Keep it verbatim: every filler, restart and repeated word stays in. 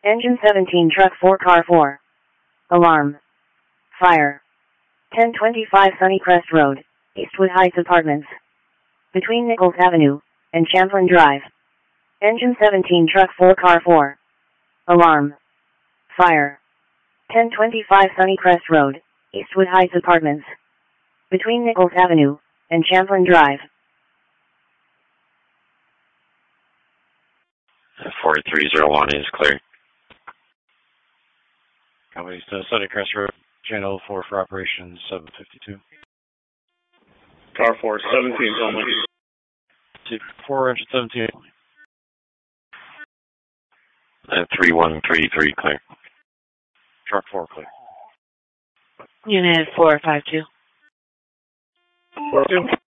Engine seventeen, truck four, car four. Alarm. Fire. ten twenty-five Sunnycrest Road, Eastwood Heights Apartments. Between Nichols Avenue and Champlain Drive. Engine seventeen, truck four, car four. Alarm. Fire. ten twenty-five Sunnycrest Road, Eastwood Heights Apartments. Between Nichols Avenue and Champlain Drive. four three zero one is clear. Copy. So Sunnycrest Road, channel four for operations seven fifty-two. Car four, seventeen only. four engine seventeen only. Uh, three one three three clear. Truck four clear. Unit four five two. four two.